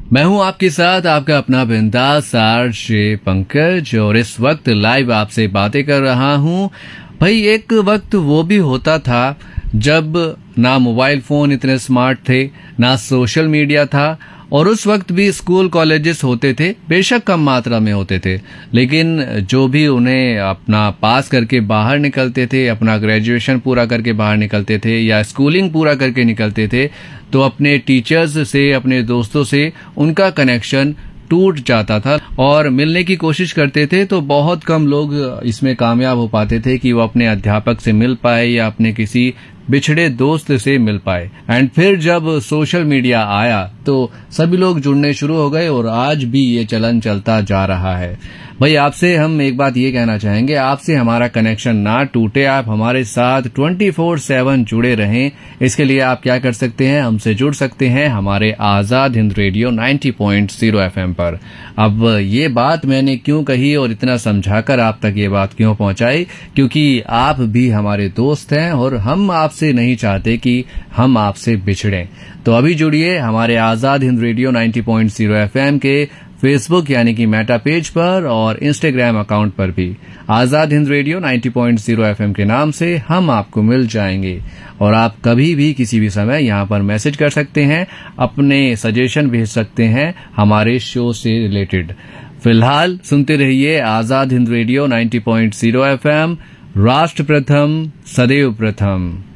मैं हूं आपके साथ आपका अपना बिंदास आरजे पंकज और इस वक्त लाइव आपसे बातें कर रहा हूं। भाई एक वक्त वो भी होता था जब ना मोबाइल फोन इतने स्मार्ट थे, ना सोशल मीडिया था, और उस वक्त भी स्कूल कॉलेजेस होते थे, बेशक कम मात्रा में होते थे, लेकिन जो भी उन्हें अपना पास करके बाहर निकलते थे, अपना ग्रेजुएशन पूरा करके बाहर निकलते थे या स्कूलिंग पूरा करके निकलते थे, तो अपने टीचर्स से, अपने दोस्तों से उनका कनेक्शन टूट जाता था और मिलने की कोशिश करते थे तो बहुत कम लोग इसमें कामयाब हो पाते थे कि वो अपने अध्यापक से मिल पाए या अपने किसी बिछड़े दोस्त से मिल पाए। एंड फिर जब सोशल मीडिया आया तो सभी लोग जुड़ने शुरू हो गए और आज भी ये चलन चलता जा रहा है। भाई आपसे हम एक बात ये कहना चाहेंगे, आपसे हमारा कनेक्शन ना टूटे, आप हमारे साथ 24/7 जुड़े रहें। इसके लिए आप क्या कर सकते हैं, हमसे जुड़ सकते हैं हमारे आजाद हिंद रेडियो 90.0 FM पर। अब ये बात मैंने क्यों कही और इतना समझाकर आप तक ये बात क्यों पहुंचाई, क्योंकि आप भी हमारे दोस्त हैं और हम आपसे नहीं चाहते कि हम आपसे बिछड़ें। तो अभी जुड़िए हमारे आजाद हिंद रेडियो 90.0 FM के फेसबुक यानी कि मेटा पेज पर और इंस्टाग्राम अकाउंट पर भी आजाद हिंद रेडियो 90.0 FM के नाम से हम आपको मिल जाएंगे। और आप कभी भी किसी भी समय यहाँ पर मैसेज कर सकते हैं, अपने सजेशन भेज सकते हैं हमारे शो से रिलेटेड। फिलहाल सुनते रहिए आजाद हिंद रेडियो 90.0 FM, राष्ट्र प्रथम सदैव प्रथम।